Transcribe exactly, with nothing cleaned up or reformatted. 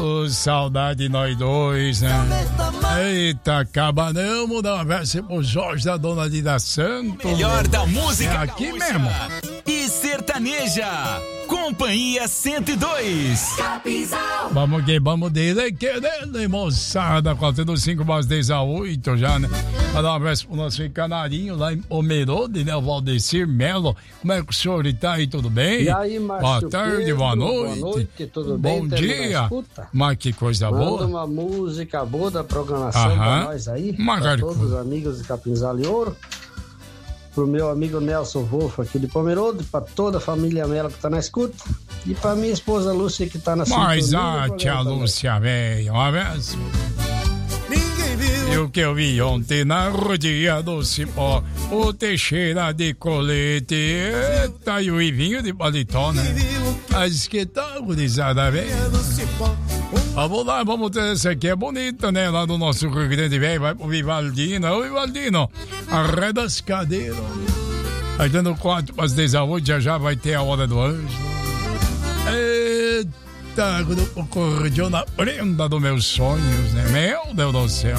Oh, saudade nós dois, né? Eita, cabanamos, dá uma versa pro Jorge da Dona Lida Santos. Melhor da música é aqui mesmo. E sertaneja, Companhia cento e dois. Vamos que vamos dele, querendo, moçada, quatro cinco mais dez a oito já, né? Vai dar uma versa pro nosso canarinho lá em Pomerode, né? O Valdecir Melo. Como é que o senhor está aí, tudo bem? E aí, Márcio boa tarde, Pedro, boa noite. Boa noite, tudo bem? Bom dia. Mas que coisa Manda boa. uma música boa da programação Aham. pra nós aí, pra todos coisa. os amigos de Capinzal e Ouro, pro meu amigo Nelson Wolff aqui de Pomerode, pra toda a família Melo que tá na escuta e pra minha esposa Lúcia que tá na Mas sintonia a do tia programa Lúcia, velho, uma vez. E o que eu vi ontem na rodinha do Cipó, o Teixeira de colete, eita, e o Ivinho de paletó, né? Mas que tal, gurizada, velho? Vamos lá, vamos ter essa aqui, é bonita, né? Lá do nosso Rio Grande, velho, vai pro Vivaldino. Ô, Vivaldino, arreda as cadeiras. Aí dando quatro para as dezoito, já já vai ter a hora do anjo. Eita, o acordeão na prenda dos meus sonhos, né? Meu Deus do céu.